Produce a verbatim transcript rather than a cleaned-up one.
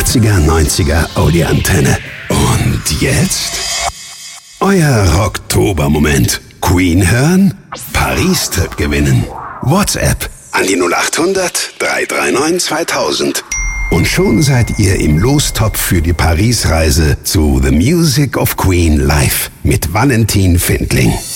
achtziger, neunziger Audi-Antenne. Und jetzt? Euer Rocktober-Moment. Queen hören? Paris-Trip gewinnen. WhatsApp an die null acht hundert, drei drei neun, zweitausend. Und schon seid ihr im Lostopf für die Paris-Reise zu The Music of Queen live mit Valentin Findling.